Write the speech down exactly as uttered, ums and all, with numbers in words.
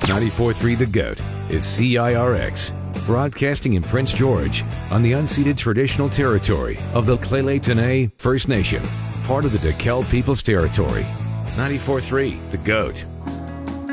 ninety-four point three The Goat is C I R X, broadcasting in Prince George on the unceded traditional territory of the Lheidli T'enneh First Nation, part of the DeKalb People's Territory. ninety-four point three The Goat.